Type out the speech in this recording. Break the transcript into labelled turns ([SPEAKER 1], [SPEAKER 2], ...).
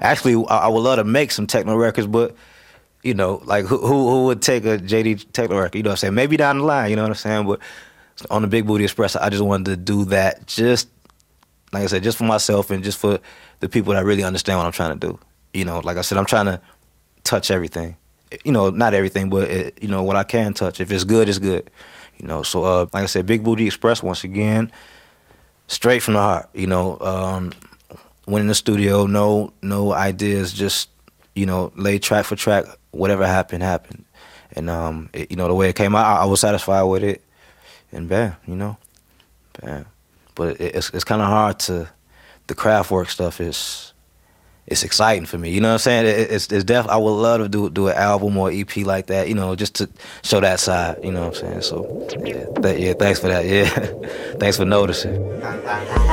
[SPEAKER 1] Actually, I would love to make some techno records, but you know, like who would take a JD techno record? You know what I'm saying? Maybe down the line, you know what I'm saying? But on the Big Booty Express, I just wanted to do that, just like I said, just for myself and just for the people that really understand what I'm trying to do. You know, like I said, I'm trying to touch everything. You know, not everything, but you know what I can touch. If it's good, it's good. You know, so like I said, Big Booty Express once again, straight from the heart. You know, went in the studio, no ideas, just you know, laid track for track. Whatever happened, happened. And you know, the way it came out, I was satisfied with it. And bam, you know, bam. But it's kind of hard to, the craft work stuff is, it's exciting for me. You know what I'm saying? It's definitely, I would love to do an album or EP like that, you know, just to show that side, you know what I'm saying? So, yeah, thanks for that, yeah. Thanks for noticing.